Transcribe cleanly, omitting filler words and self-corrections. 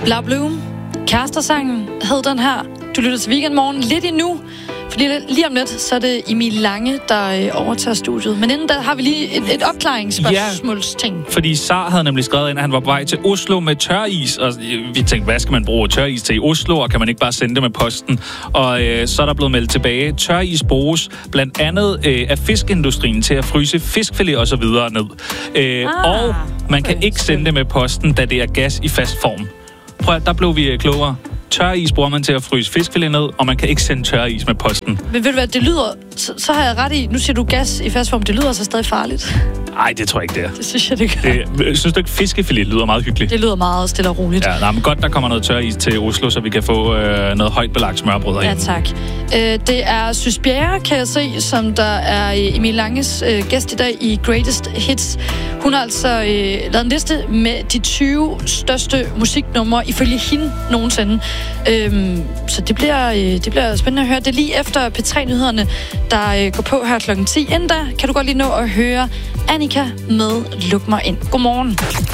Blau Bloom, kærestesangen hed den her. Du lytter til Weekendmorgen lidt endnu, fordi lige om lidt, så er det Emil Lange, der overtager studiet. Men inden da har vi lige et opklaringsspørgsmålsting. Ja, fordi Sar havde nemlig skrevet ind, at han var på vej til Oslo med tøris, og vi tænkte, hvad skal man bruge tøris til i Oslo, og kan man ikke bare sende det med posten? Og så er der blevet meldt tilbage. Tøris bruges blandt andet af fiskeindustrien til at fryse fiskfilet og så videre ned. Og man kan ikke sende det med posten, da det er gas i fast form. Prøv at, der blev vi klogere. Tøris bruger man til at fryse fiskfilet ned, og man kan ikke sende tøris med posten. Men ved du hvad, det lyder... Så har jeg ret i... Nu siger du gas i fast form. Det lyder så stadig farligt. Nej, det tror jeg ikke, det er. Det synes jeg, det gør. Synes du ikke, fiskefilet lyder meget hyggeligt? Det lyder meget stille og roligt. Ja, nej, men godt, der kommer noget tøris til Oslo, så vi kan få noget højt belagt smørbrød herinde. Ja, tak. Det er Sys Bjerre, kan jeg se, som der er Emil Langes gæst i dag i Greatest Hits. Hun har altså lavet en liste med de 20 største musiknumre ifølge hende nogensinde. Så det bliver spændende at høre. Det er lige efter P3-nyhederne, der går på her klokken 10. Inden da kan du godt lige nå at høre Annika med Luk mig ind. Godmorgen.